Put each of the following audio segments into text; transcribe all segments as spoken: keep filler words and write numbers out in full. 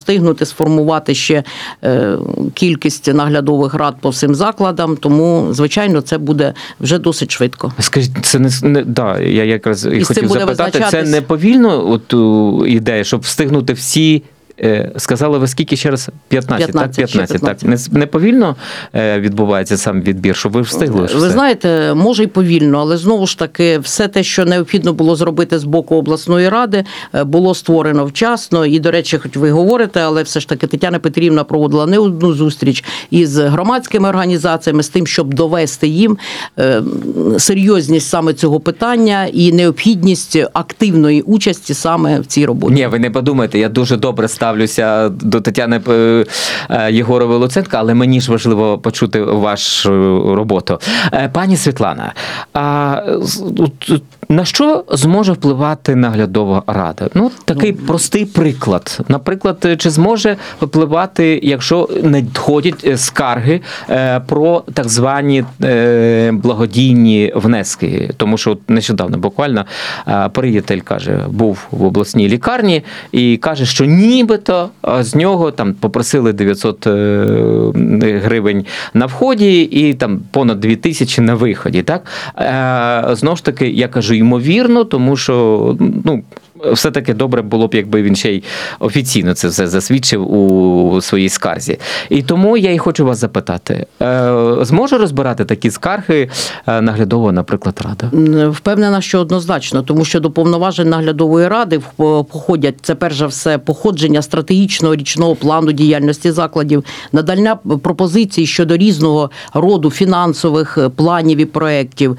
встигнути сформувати ще кількість наглядових рад по всім закладам, тому, звичайно, це буде вже досить швидко. Скажіть, це не, не да, я якраз і, і хотів запитати, це не повільно от ідея, щоб встигнути всі. Сказали ви скільки ще раз? п'ятнадцять, п'ятнадцять, так? п'ятнадцять, так. Не, не повільно відбувається сам відбір, щоб ви встигли? Ви все? Знаєте, може й повільно, але знову ж таки все те, що необхідно було зробити з боку обласної ради, було створено вчасно. І, до речі, хоч ви говорите, але все ж таки Тетяна Петрівна проводила не одну зустріч із громадськими організаціями з тим, щоб довести їм серйозність саме цього питання і необхідність активної участі саме в цій роботі. Ні, ви не подумайте, я дуже добре ставлю ставлюся до Тетяни Єгорової Луценко, але мені ж важливо почути вашу роботу. Пані Світлана, а на що зможе впливати наглядова рада? Ну, такий простий приклад. Наприклад, чи зможе впливати, якщо надходять скарги про так звані благодійні внески? Тому що нещодавно буквально приятель, каже, був в обласній лікарні і каже, що нібито з нього там попросили дев'ятсот гривень на вході і там понад дві тисячі на виході. Так? Знову ж таки, я кажу, ймовірно, тому що, ну, все-таки добре було б, якби він ще й офіційно це все засвідчив у своїй скарзі. І тому я і хочу вас запитати, зможе розбирати такі скарги наглядова, наприклад, рада? Впевнена, що однозначно, тому що до повноважень наглядової ради походять, це перш за все, походження стратегічного річного плану діяльності закладів, надання пропозицій щодо різного роду фінансових планів і проєктів,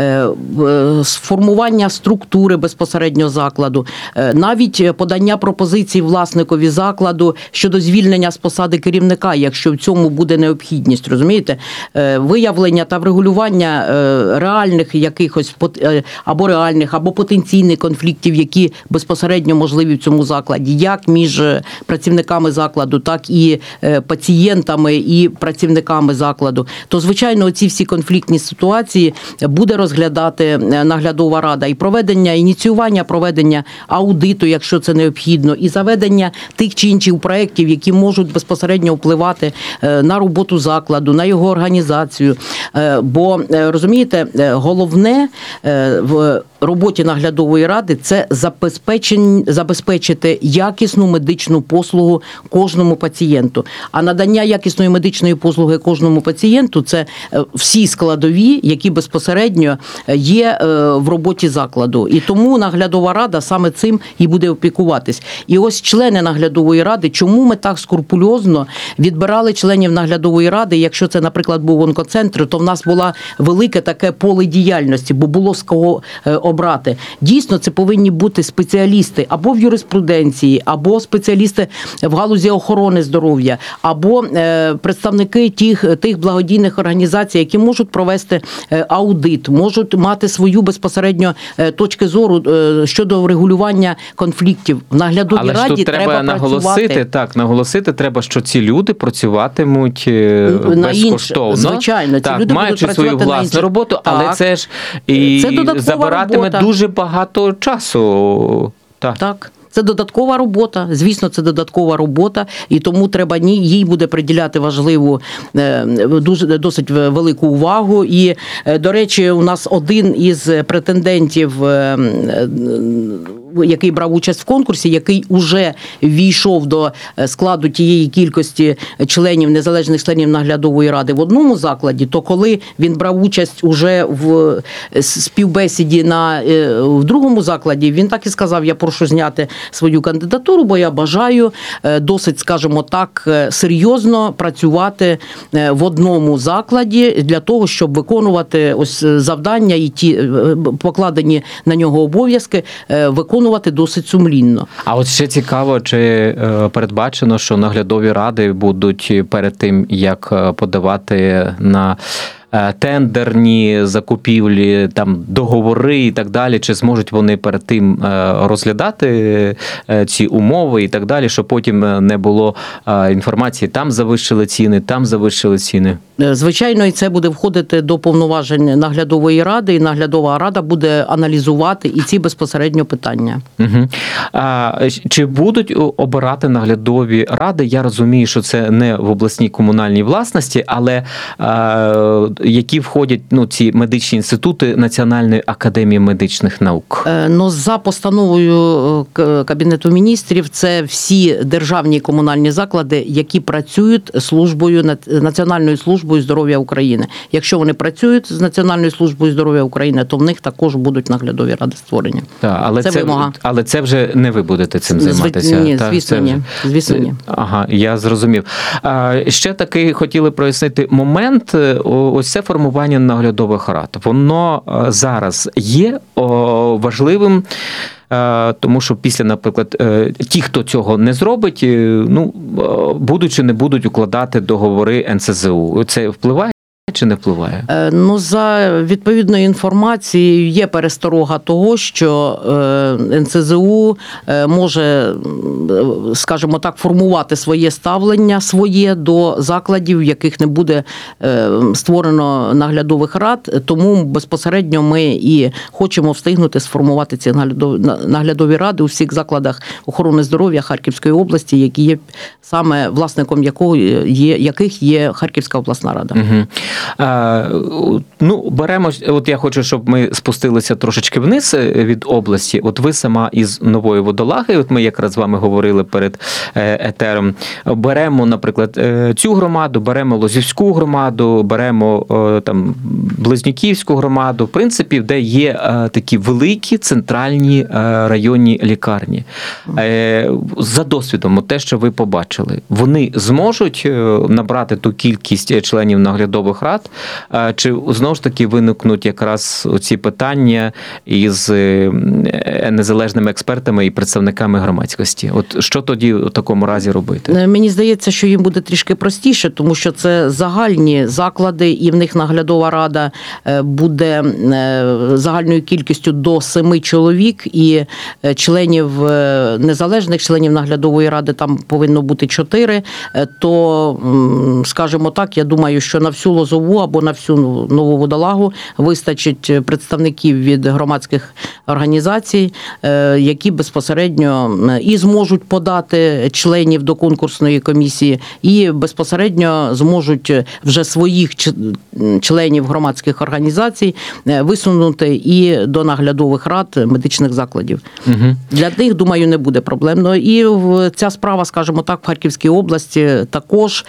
сформування структури безпосередньо закладу, навіть подання пропозицій власникові закладу щодо звільнення з посади керівника, якщо в цьому буде необхідність, розумієте? Виявлення та врегулювання реальних якихось або реальних, або потенційних конфліктів, які безпосередньо можливі в цьому закладі, як між працівниками закладу, так і пацієнтами і працівниками закладу. То, звичайно, ці всі конфліктні ситуації буде розглядати наглядова рада і проведення, ініціювання проведення аудиту, якщо це необхідно, і заведення тих чи інших проєктів, які можуть безпосередньо впливати на роботу закладу, на його організацію. Бо, розумієте, головне в роботі наглядової ради – це забезпечити якісну медичну послугу кожному пацієнту. А надання якісної медичної послуги кожному пацієнту – це всі складові, які безпосередньо є в роботі закладу. І тому наглядова рада саме цим і буде опікуватись. І ось члени наглядової ради, чому ми так скрупульозно відбирали членів наглядової ради, якщо це, наприклад, був онкоцентр, то в нас було велике таке поле діяльності, бо було з кого обрати. Дійсно, це повинні бути спеціалісти або в юриспруденції, або спеціалісти в галузі охорони здоров'я, або представники тих, тих благодійних організацій, які можуть провести аудит, можуть мати свою безпосередньо точки зору щодо регулювання конфліктів. В наглядовій Але раді тут треба, треба наголосити, працювати. Так, наголосити треба, що ці люди працюватимуть на безкоштовно. Інш... Звичайно, ці так, люди маючи будуть свою власну інш... роботу, так. але це ж і це забиратиме робота. дуже багато часу. Так. Так. Це додаткова робота, звісно, це додаткова робота, і тому треба їй буде приділяти важливу, дуже, досить велику увагу. І, до речі, у нас один із претендентів, який брав участь в конкурсі, який уже війшов до складу тієї кількості членів, незалежних членів наглядової ради в одному закладі, то коли він брав участь уже в співбесіді на, в другому закладі, він так і сказав: я прошу зняти свою кандидатуру, бо я бажаю досить, скажімо так, серйозно працювати в одному закладі для того, щоб виконувати ось завдання і ті покладені на нього обов'язки виконувати досить сумлінно. А от ще цікаво, чи передбачено, що наглядові ради будуть перед тим, як подавати на е, тендерні закупівлі, там договори і так далі, чи зможуть вони перед тим е, розглядати е, ці умови і так далі, щоб потім не було е, інформації, там завищили ціни, там завищили ціни? Звичайно, і це буде входити до повноважень наглядової ради, і наглядова рада буде аналізувати і ці безпосередньо питання. Угу. А, чи будуть обирати наглядові ради? Я розумію, що це не в обласній комунальній власності, але а, які входять ну, ці медичні інститути Національної академії медичних наук? Ну, за постановою Кабінету міністрів, це всі державні комунальні заклади, які працюють службою, Національною службою здоров'я України. Якщо вони працюють з Національною службою здоров'я України, то в них також будуть наглядові ради створені. Так, але це, це вимога. Але це вже не ви будете цим займатися? Ні, так, звісно, це ні. Вже... Звісно, ні. Ага, я зрозумів. А, ще такий хотіли прояснити момент. Ось це формування наглядових рад. Воно зараз є о, важливим, тому що після, наприклад, ті, хто цього не зробить, ну, будуть чи не будуть укладати договори ен це зе у. Це впливає чи не впливає? Ну, за відповідною інформацією є пересторога того, що ен це зе у може, скажімо так, формувати своє ставлення своє до закладів, в яких не буде створено наглядових рад, тому безпосередньо ми і хочемо встигнути сформувати ці наглядові ради у всіх закладах охорони здоров'я Харківської області, які є саме власником якого є, яких є Харківська обласна рада. Угу. А, ну, беремо, от я хочу, щоб ми спустилися трошечки вниз від області. От ви сама із Нової Водолаги, от ми якраз з вами говорили перед етером, беремо, наприклад, цю громаду, беремо Лозівську громаду, беремо там Близнюківську громаду, в принципі, де є такі великі центральні районні лікарні. За досвідом, те, що ви побачили, вони зможуть набрати ту кількість членів наглядових рад, чи знову ж таки виникнуть якраз ці питання із незалежними експертами і представниками громадськості? От що тоді в такому разі робити? Мені здається, що їм буде трішки простіше, тому що це загальні заклади, і в них наглядова рада буде загальною кількістю до семи чоловік, і членів незалежних, членів наглядової ради там повинно бути чотири, то, скажімо так, я думаю, що на всю Лозову або на всю Нову Водолагу вистачить представників від громадських організацій, які безпосередньо і зможуть подати членів до конкурсної комісії, і безпосередньо зможуть вже своїх членів громадських організацій висунути і до наглядових рад медичних закладів. Угу. Для них, думаю, не буде проблемно. І ця справа, скажімо так, в Харківській області також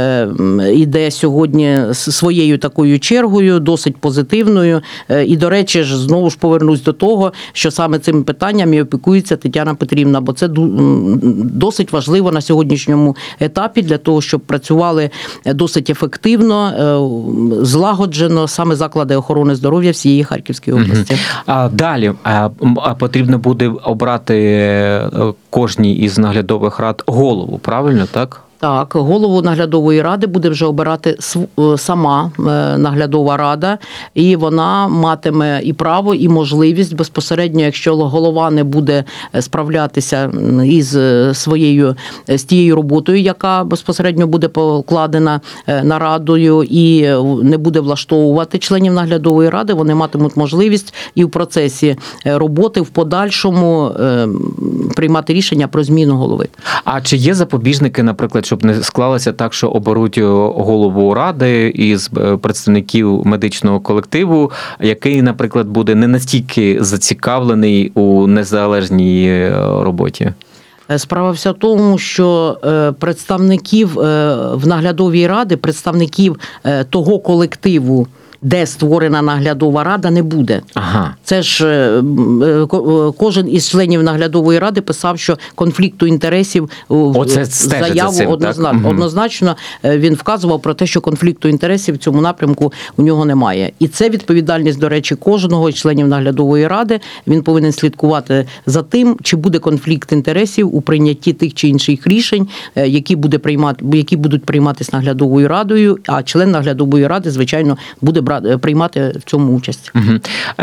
іде сьогодні своєю такою чергою, досить позитивною. І, до речі, ж знову ж повернусь до того, що саме цим питанням і опікується Тетяна Петрівна, бо це досить важливо на сьогоднішньому етапі для того, щоб працювали досить ефективно, злагоджено саме заклади охорони здоров'я всієї Харківської області. А далі а, потрібно буде обрати кожній із наглядових рад голову, правильно, так? Так, голову наглядової ради буде вже обирати сама наглядова рада, і вона матиме і право, і можливість безпосередньо, якщо голова не буде справлятися із своєю, з тією роботою, яка безпосередньо буде покладена нарадою, і не буде влаштовувати членів наглядової ради, вони матимуть можливість і в процесі роботи в подальшому приймати рішення про зміну голови. А чи є запобіжники, наприклад, щоб не склалося так, що оберуть голову ради із представників медичного колективу, який, наприклад, буде не настільки зацікавлений у незалежній роботі? Справа вся в тому, що представників в наглядовій раді, представників того колективу, де створена наглядова рада, не буде. Ага. Це ж е, е, ко- кожен із членів наглядової ради писав, що конфлікту інтересів в Оце стежить за заяву цим, так? однозначно, Мгм. однозначно е, він вказував про те, що конфлікту інтересів в цьому напрямку у нього немає. І це відповідальність, до речі, кожного із членів наглядової ради. Він повинен слідкувати за тим, чи буде конфлікт інтересів у прийнятті тих чи інших рішень, е, які буде приймати, які будуть прийматись наглядовою радою. А член наглядової ради, звичайно, буде брати приймати в цьому участь. Угу.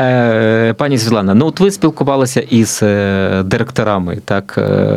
Е, пані Світлана, ну от ви спілкувалися із е, директорами, так,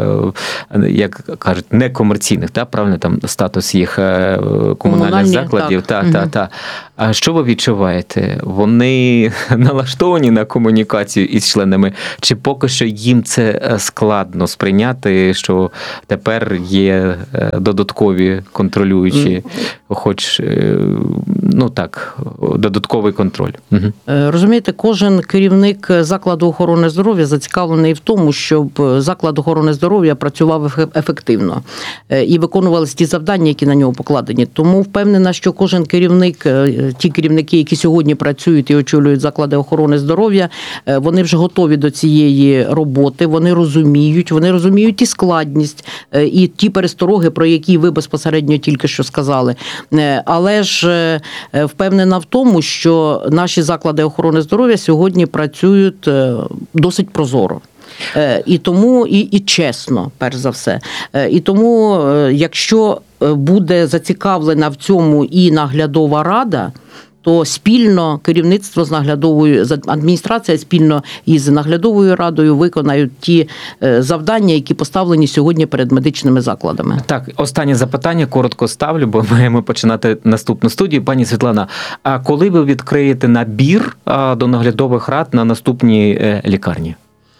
е, як кажуть, некомерційних, так, правильно там статус їх е, комунальних Комунальні, закладів. так. Та, та, Мгм. та. А що ви відчуваєте? Вони налаштовані на комунікацію із членами, чи поки що їм це е, складно сприйняти, що тепер є е, додаткові контролюючі, хоч, е, ну так, додатковий контроль? Угу. Е, Розумієте, кожен керівник закладу охорони здоров'я зацікавлений в тому, щоб заклад охорони здоров'я працював ефе- ефективно е, і виконувалися ті завдання, які на нього покладені. Тому впевнена, що кожен керівник, е, ті керівники, які сьогодні працюють і очолюють заклади охорони здоров'я, е, вони вже готові до цієї роботи, вони розуміють, вони розуміють і складність, е, і ті перестороги, про які ви безпосередньо тільки що сказали. Е, Але ж е, впевнена в тому, що наші заклади охорони здоров'я сьогодні працюють е, досить прозоро. Е, І тому і, і чесно, перш за все. Е, І тому, е, якщо е, буде зацікавлена в цьому і наглядова рада, то спільно керівництво з наглядовою з адміністрація спільно із наглядовою радою виконають ті е, завдання, які поставлені сьогодні перед медичними закладами. Так, останнє запитання коротко ставлю, бо маємо починати наступну студію. Пані Світлана, а коли ви відкриєте набір а, до наглядових рад на наступній е, лікарні?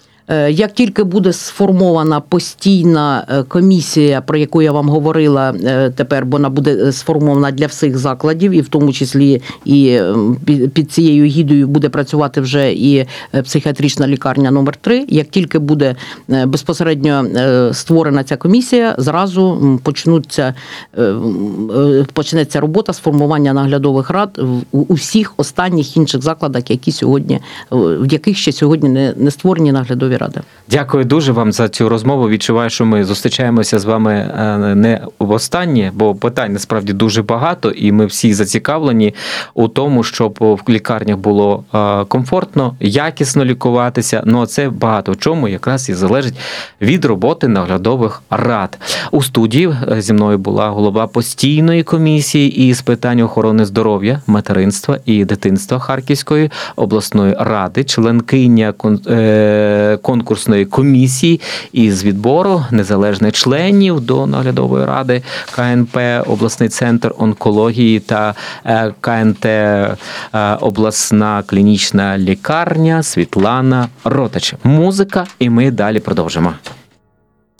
Е, Як тільки буде сформована постійна е, комісія, про яку я вам говорила е, тепер, бо вона буде сформована для всіх закладів, і в тому числі і е, під- під цією гідою буде працювати вже і е, психіатрична лікарня номер три. Як тільки буде е, безпосередньо е, створена ця комісія, зразу м, почнуться, е, м, е, почнеться робота з формування наглядових рад в у всіх останніх інших закладах, які сьогодні, е, в яких ще сьогодні не, не створені наглядові ради. Дякую дуже вам за цю розмову. Відчуваю, що ми зустрічаємося з вами е, не востаннє, бо питань насправді дуже багато, і ми всі зацікавлені у тому, щоб в лікарнях було е, комфортно, якісно лікуватися. Ну, а це багато в чому якраз і залежить від роботи наглядових рад. У студії е, зі мною була голова постійної комісії із питань охорони здоров'я, материнства і дитинства Харківської обласної ради, членкиня кон- е, конкурсної комісії із відбору незалежних членів до наглядової ради ка ен пе обласний центр онкології та е, ка ен те е, обласна клінічна лікарня Світлана Ротач. Музика, і ми далі продовжимо.